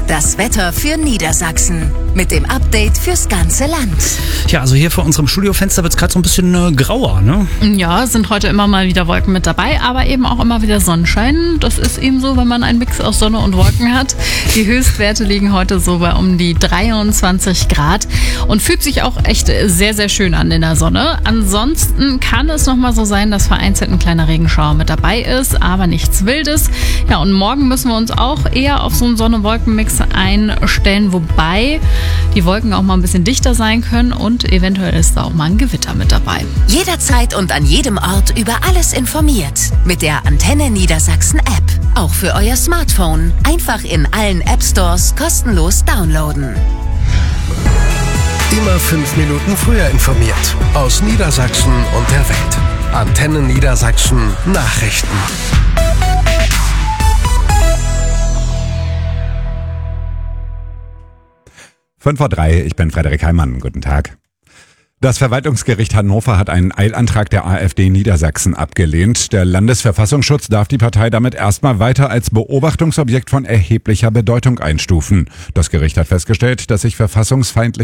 Das Wetter für Niedersachsen. Mit dem Update fürs ganze Land. Ja, also hier vor unserem Studiofenster wird es gerade so ein bisschen grauer, ne? Ja, sind heute immer mal wieder Wolken mit dabei, aber eben auch immer wieder Sonnenschein. Das ist eben so, wenn man einen Mix aus Sonne und Wolken hat. Die Höchstwerte liegen heute so bei um die 23 Grad und fühlt sich auch echt sehr, sehr schön an in der Sonne. Ansonsten kann es nochmal so sein, dass vereinzelt ein kleiner Regenschauer mit dabei ist, aber nichts Wildes. Ja, und morgen müssen wir uns auch eher auf so einen Sonne-Wolken-Mix einstellen, wobei die Wolken auch mal ein bisschen dichter sein können und eventuell ist da auch mal ein Gewitter mit dabei. Jederzeit und an jedem Ort über alles informiert. Mit der Antenne Niedersachsen App. Auch für euer Smartphone. Einfach in allen App Stores kostenlos downloaden. Immer 5 Minuten früher informiert. Aus Niedersachsen und der Welt. Antenne Niedersachsen Nachrichten. 5:03 Uhr, ich bin Frederik Heimann. Guten Tag. Das Verwaltungsgericht Hannover hat einen Eilantrag der AfD Niedersachsen abgelehnt. Der Landesverfassungsschutz darf die Partei damit erstmal weiter als Beobachtungsobjekt von erheblicher Bedeutung einstufen. Das Gericht hat festgestellt, dass sich verfassungsfeindliche